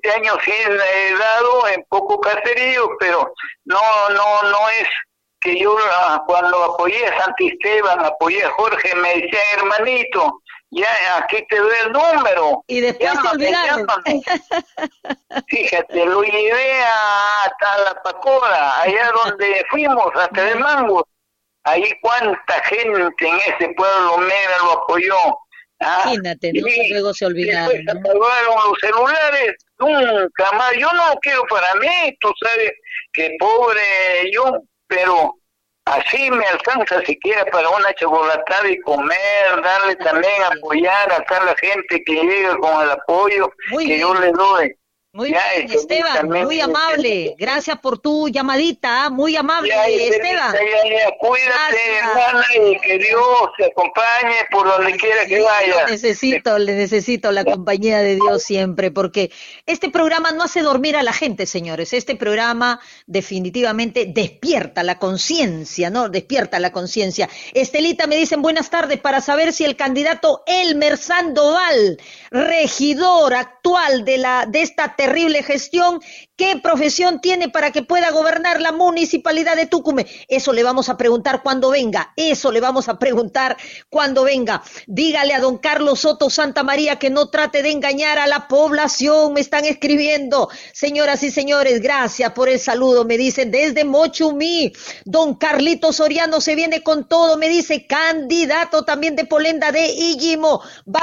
este año sí he dado en poco caserío, pero no es que yo cuando apoyé a Santisteban, apoyé a Jorge, me decían, hermanito, ya aquí te doy el número. Y después te Llámame, olvidaron. llámame. Fíjate, lo llevé hasta la Pacora, allá donde fuimos, hasta de Mangos. Ahí cuánta gente en ese pueblo Mera lo apoyó. Imagínate, ¿no? Y luego se Después olvidaron, se ¿no? apagaron los celulares, nunca más. Yo no lo quiero para mí, tú sabes que pobre yo, pero así me alcanza siquiera para una chocolatada y comer, darle también, apoyar acá a la gente que llega con el apoyo Muy que yo bien. le doy. Muy Ya, bien, Esteban, también, muy amable. Gracias por tu llamadita, muy amable, ya, Esteban. ya, cuídate, Gracias. hermana, y que Dios te acompañe por donde quiera Sí, que vaya. le necesito la compañía de Dios siempre, porque este programa no hace dormir a la gente, señores. Este programa definitivamente despierta la conciencia, ¿no? Despierta la conciencia. Estelita, me dicen buenas tardes para saber si el candidato Elmer Sandoval, regidor actual de esta terrible gestión, ¿qué profesión tiene para que pueda gobernar la municipalidad de Tucumán? Eso le vamos a preguntar cuando venga, eso le vamos a preguntar cuando venga. Dígale a don Carlos Soto Santa María que no trate de engañar a la población, me están escribiendo. Señoras y señores, gracias por el saludo, me dicen desde Mochumí. Don Carlito Soriano se viene con todo, me dice candidato también de Polenda de Illimo.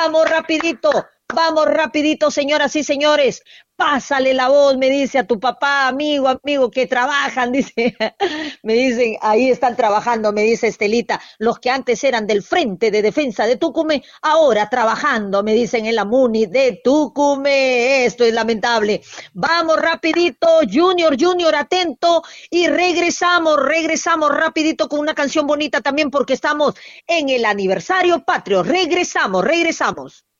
Vamos rapidito, señoras y señores. Pásale la voz, me dice a tu papá, amigo, que trabajan, dice. Me dicen, ahí están trabajando, me dice Estelita. Los que antes eran del Frente de Defensa de Tucumán, ahora trabajando, me dicen en la MUNI de Tucumán. Esto es lamentable. Vamos rapidito, Junior, atento. Y regresamos rapidito con una canción bonita también porque estamos en el aniversario patrio. Regresamos.